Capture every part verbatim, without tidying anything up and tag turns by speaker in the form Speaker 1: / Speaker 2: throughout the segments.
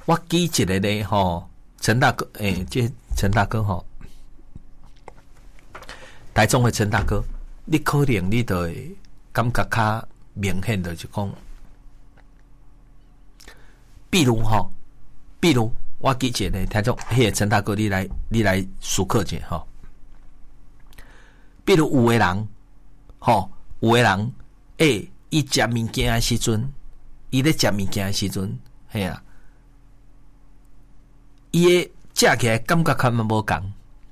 Speaker 1: 我记一个咧吼，陈大哥，诶、欸，这陈大哥吼，台中的陈大哥，你可能你就会感觉较明显的就讲，比如吼，比如我记一个台中，迄个陈大哥，你来你来思考者吼，比如有个人，吼，有个人，诶、欸，伊食物件的时阵。伊咧食物件的时阵，嘿啊，伊诶食起来感觉较无共。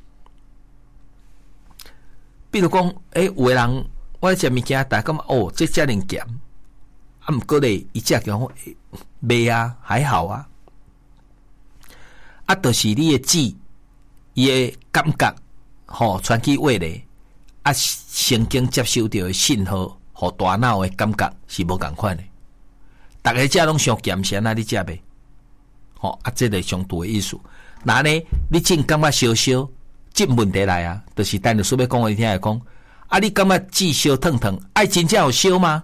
Speaker 1: 比如讲，诶、欸，有个人我咧食物件，大家感觉哦，这遮尔咸，啊，毋过咧，伊食起来袂啊，还好啊。啊，就是你诶籽，伊诶感觉，吼、哦，传去胃咧，啊，神经接收到诶信号，互大脑诶感觉是无共款诶。大家食拢上咸咸啊，你食袂？吼、哦、啊，这个上度的意思。那呢，你真感觉烧烧，这问题来啊，就是等下说要讲互你听来讲。啊，你感觉籽烧烫烫，爱真正有烧吗？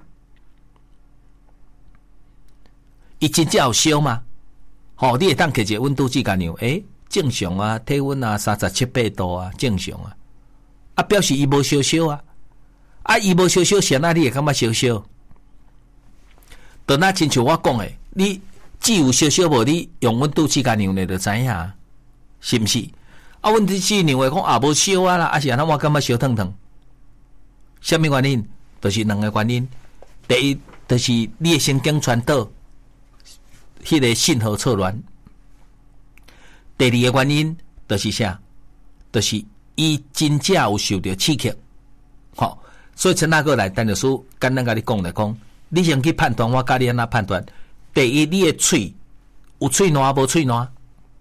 Speaker 1: 伊真正有烧吗？吼、哦，你会当摕一个温度计甲量，诶，正常啊，体温啊，三十七八度啊，正常啊。啊，表示伊无烧烧啊。啊，伊无烧烧，谁啊？你会感觉烧烧？就那亲像我讲诶，你只有烧烧无，你用温度计甲量咧，就知影，是毋是？啊，温度计量诶讲啊，无烧啊啦，啊是安怎我感觉烧烫烫？什么原因？就是两个原因。第一，就是你诶神经传导，迄个信号错乱；第二个原因，就是啥？就是伊真正有受到刺激，吼。所以陈大哥来，陈律师简单甲你讲来讲。你先去判断，我教你安怎判断。第一，你的喙有喙烂无喙烂？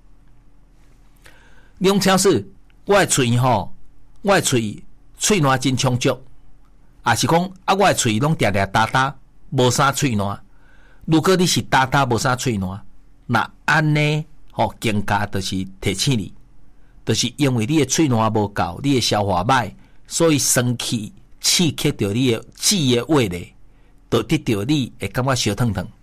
Speaker 1: 你用超市，我的喙吼，我的喙喙烂真充足，也是讲啊，我的喙拢嗲嗲哒哒，无啥喙烂。如果你是哒哒无啥喙烂，那安尼吼更加就是提醒你，就是因为你的喙烂无够，你的消化歹，所以生气刺激到你的籽的胃咧。就得到你会感觉烧烫烫。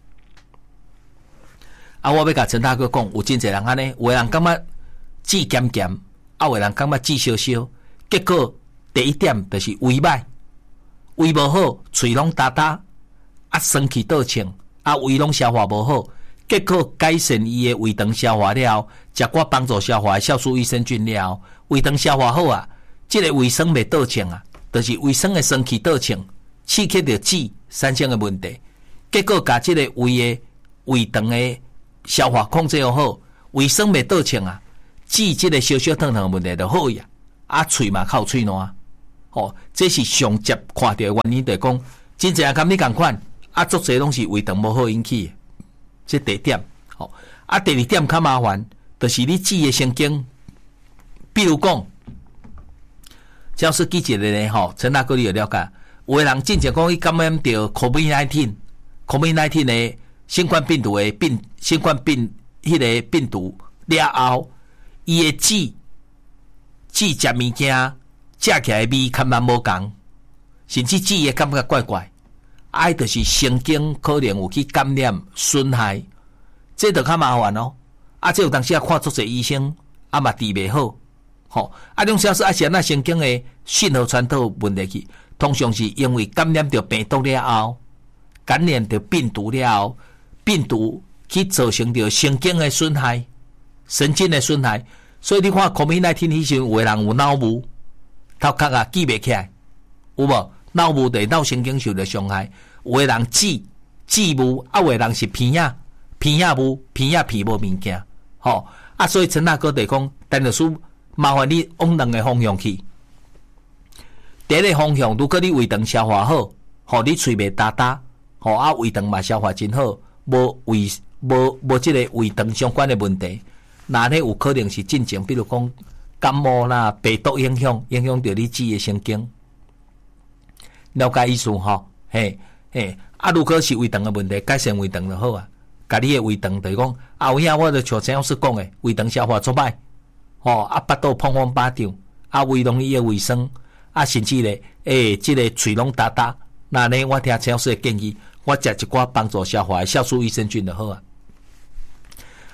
Speaker 1: 啊，我要甲陈大哥讲，有真侪人安尼，有个人感觉籽咸咸，啊，有个人感觉籽烧烧。结果第一点就是胃歹，胃无好，喙拢焦焦，啊，生气倒呛，啊，胃拢消化无好。结果改善伊的胃肠消化了后，食寡帮助消化的酵素益生菌了后，胃肠消化好啊，即、這个胃酸袂倒呛啊，就是胃酸的生气倒呛，刺激到籽。产生的问题，结果甲即个胃的胃肠的消化控制又好，胃酸袂倒呛啊，治即个烧烧烫烫的问题就好呀。啊，喙嘛靠喙烂，吼、哦，这是上接看到的原因，就是讲真正甲你共款，啊，足侪拢是胃肠无好引起的。这第一点，吼、哦，啊，第二点较麻烦，就是你治的神经，比如讲，假使记一个咧，吼，陈大哥你有了解？有个人真正讲伊感染到 COVID 十九 COVID 十九 的新冠病毒的病新冠病迄个病毒了后，伊的籽籽食物件食起来味较慢无共，甚至籽会感觉怪怪，啊，就是神经可能有去感染损害，这就较麻烦哦。啊，这有当时啊看足侪医生，啊嘛治袂好，吼、哦，啊，种小说啊是安那神经的信号传导问题去。通常是因为感染到病毒了后，感染到病毒了后，病毒去造成到神经的损害、神经的损害。所以你看 COVID 十九 迄时，有个人有脑雾，头壳啊记袂起来，有无？脑雾对脑神经受到伤害。有个人记记雾，啊，有个人是鼻仔鼻仔雾，鼻仔鼻无物件，吼、哦、啊！所以陈大哥就讲，陈律师麻烦你往两个方向去。第一个方向，如果你胃肠消化好，吼你喙袂焦焦，吼啊胃肠嘛消化真好，无胃无无即个胃肠相关的问题，那呢有可能是进前，比如讲感冒啦、病毒影响，影响到你肌的神经。了解意思吼？嘿嘿，啊，如果是胃肠的问题，改善胃肠就好啊。家己的胃肠就是讲，啊有影我就像陈老师讲的，胃肠消化做歹，吼啊巴肚碰碰巴掌，啊胃容易有胃酸。啊，甚至咧，诶、欸，即、這个喙拢焦焦，那呢，我听陈老师的建议，我食一寡帮助消化的酵素益生菌就好啊。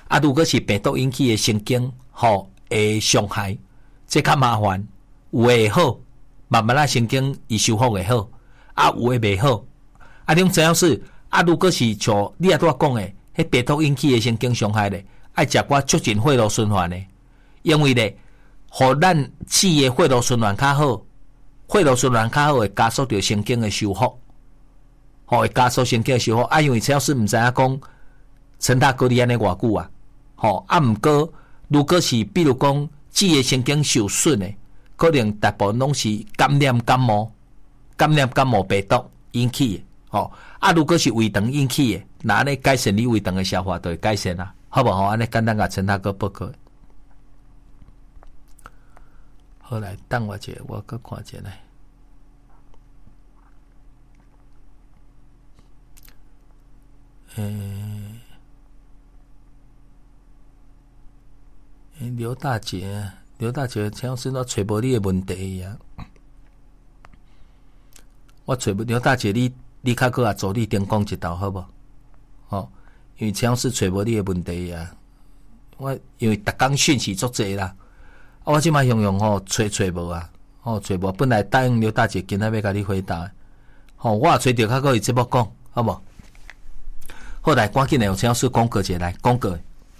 Speaker 1: 啊，如果是病毒引起的神经吼会伤害，这较麻烦。有诶会好，慢慢啊神经伊修复会好，啊有诶袂好。啊，你知影是啊，如果是像你啊拄仔讲诶，迄病毒引起的神经伤害咧，爱食寡促进血路循环咧，因为咧，互咱血诶血路循环较好，血路循环较好会加速着神经诶修复，吼会加速神经诶修复。啊，因为只要是毋知影讲陈大哥你安尼偌久啊，吼啊毋过如果是比如讲血诶神经受损诶。可能大部分拢是感染感冒、感染感冒病毒引起的，吼、哦、啊！如果是胃肠引起的，那安尼改善你胃肠的消化就会改善啦，好不好？安尼简单甲陈大哥报告。好来，等我一下，我搁看一下来。诶、欸，刘大姐。刘大姐，像是我找无你的问题啊！我找无刘大姐，你你较搁啊助你顶讲一道好无？哦，因为像是找无你的问题啊！我因为逐工讯息足济啦，啊，我即摆用用吼找找无啊，吼找无。本来答应刘大姐今仔要甲你回答，吼、哦、我也找着较搁伊节目讲，好无？好来，赶紧来用像是广告者来广告。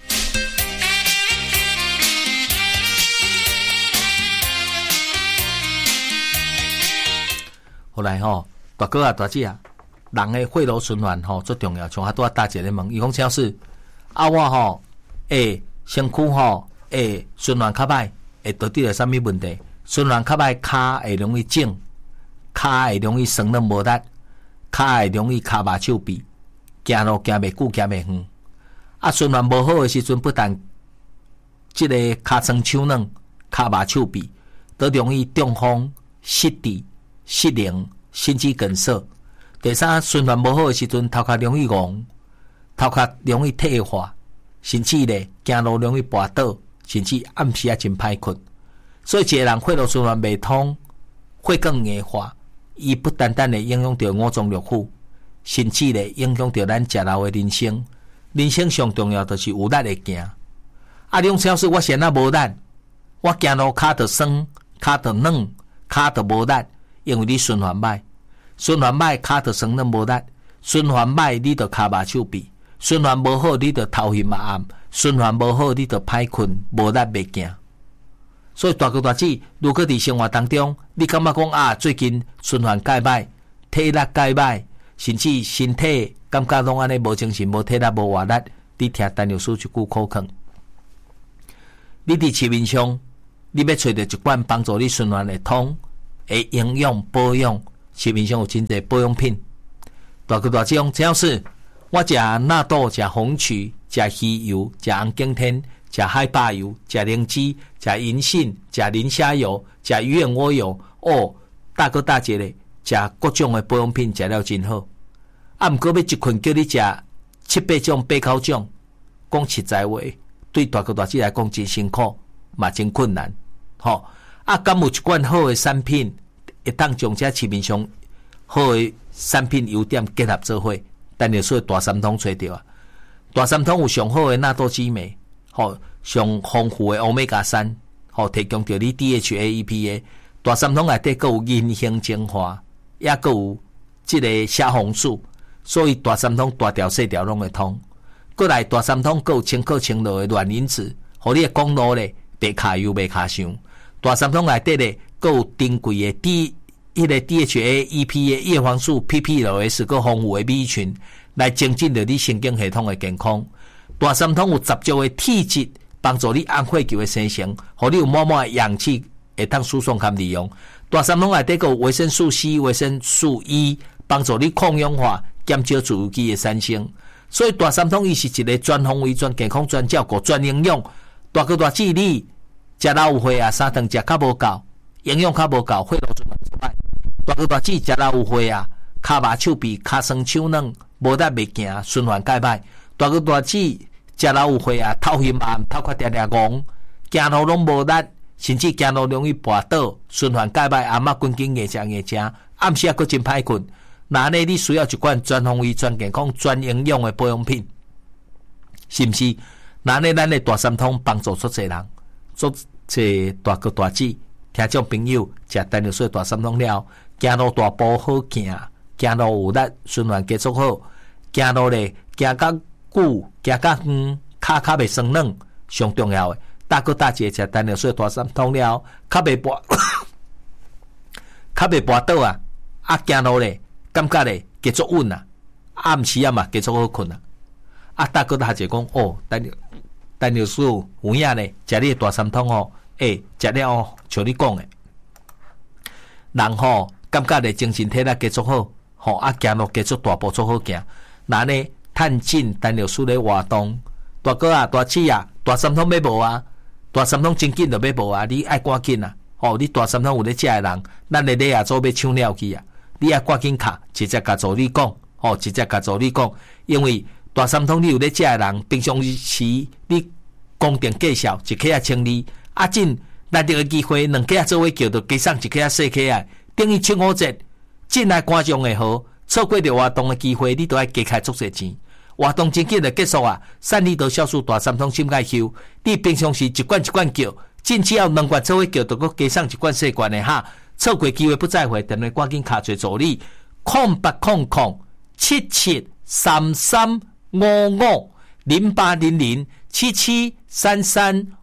Speaker 1: 后来吼，大哥啊、大姐啊，人的血路循环吼最重要。像他拄仔大姐咧问，伊讲只要是啊，我吼诶身躯吼诶循环较歹，会导致了啥物问题？循环较歹，骹会容易肿，骹会容易酸软无力，骹会容易骹麻手臂，行路行袂久，行袂远。啊，循环无好诶时阵，不但即个骹酸手软、骹麻手臂，都容易中风、失智。失灵、心肌梗塞。第三，循环无好的时阵，头壳容易戆，头壳容易退化，甚至咧行路容易跋倒，甚至暗时啊真歹困。所以，一个人血路循环袂通，血管硬化，伊不单单会影响到五脏六腑，甚至咧影响到咱食老的人生。人生上重要就是有力的行。啊，你讲超市我现在无力，我行路骹着酸，骹着软，骹着无力。因为你循环歹，循环歹，骹着酸软无力；循环歹，你着骹麻手臂；循环无好，你着头晕目暗；循环无好，你着歹困，无力袂行。所以大哥大姐，如果伫生活当中，你感觉讲啊，最近循环介歹，体力介歹，甚至身体感觉拢安尼无精神、无体力、无活力，你听陈律师一句口劝，你伫市面上，你要找到一罐帮助你循环的通。诶，营养保养市面上有真侪保养品，大哥大姐讲，只要是我食纳豆、食红曲、食鱼油、食红景天、食海霸油、食灵芝、食银杏、食磷虾油、食鱼眼窝油，哦，大哥大姐咧，食各种的保养品食了真好。啊，毋过要一困叫你食七八种、八九种，讲实在话，对大哥大姐来讲真辛苦，嘛真困难，吼、哦。啊，敢有一罐好的产品，会当将这市面上好的产品优点结合做伙，但是所以大三通找到啊。大三通有上好的纳豆激酶，吼，上丰富的欧米伽三，吼，提供着你 D H A、E P A。大三通内底佫有银杏精华，也佫有即个虾红素，所以大三通大条细条拢会通。过来大三通佫有清可清热的卵磷脂，互你的公路咧袂卡油袂卡伤。大三通内底咧，佫有珍贵的 D， 迄个 D H A、E P A、叶黄素、P P L S 佫丰富的米群，来增进着你神经系统的健康。大三通有十足的体质，帮助你按血球的生成，互你有满满的氧气会当输送含利用。大三通内底佫有维生素 C、维生素 E， 帮助你抗氧化，减少自由基的产生。所以大三通伊是一个专方位、专健康、专照顾、专营养。大哥大姐你。食老有血啊，三顿食较无够，营养较无够，血路循环阻碍。大哥大姐食老有血啊，骹麻手臂、骹酸手软，无力袂行，循环介歹。大哥大姐食老有血啊，头晕暗，头壳定定戆，行路拢无力，甚至行路容易跋倒，循环介歹，暗仔关紧硬食硬食，暗时啊佫真歹困。那安尼你需要一罐专方位、专健康、专营养的保养品，是毋是？ 那呢，咱的大三通帮助出侪人，做这大哥大姐、听众朋友食单尿水大三通了，行路大步好行，行路有力，循环加速好，行路咧行较久，行较远，骹较袂酸软，上重要的。大哥大姐食单尿水大三通了，较袂跋，较袂跋倒啊！啊，行路咧，感觉咧加速稳啊！暗时啊嘛，加速好困啊！啊，大哥大姐讲哦，单尿单尿水有影咧，食你大三通哦，诶、欸，食了哦，像你讲的，人吼、哦、感觉咧精神体力加速好，吼啊，行路加速大步速好行，那呢，趁紧单尿水咧活动，大哥啊，大姐啊，大三通要无啊？大三通真紧就要无啊！你爱赶紧啊！哦，你大三通有咧食的人，咱咧咧啊做要抢了去啊！你爱赶紧卡，直接甲助理讲，哦，直接甲助理讲，因为大三通你有咧食的人，平常时你公定介绍一客啊清理，啊真难得的机会，两客啊做伙叫着加送一客啊细客啊，等于七五折，进来观众的好，错过着活动的机会，你都爱加开足侪钱。活动真紧就结束啊！散利都销售大三通心解休，你平常时一罐一罐叫，进只要两罐做伙叫，就搁加送一罐细罐的哈。错过机会不再会，电话赶紧卡做助理，空八空空七七三三五五零八零零七七三三